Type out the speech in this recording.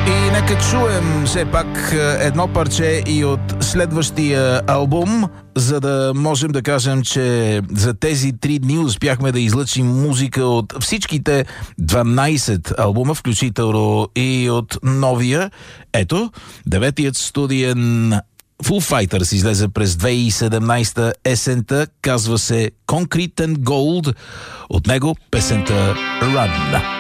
И нека чуем все пак едно парче и от следващия албум, за да можем да кажем, че за тези 3 дни успяхме да излъчим музика от всичките 12 албума, включително и от новия. Ето, 9-тият студиен Foo Fighters излезе през 2017 есента, казва се Concrete and Gold, от него песента Run.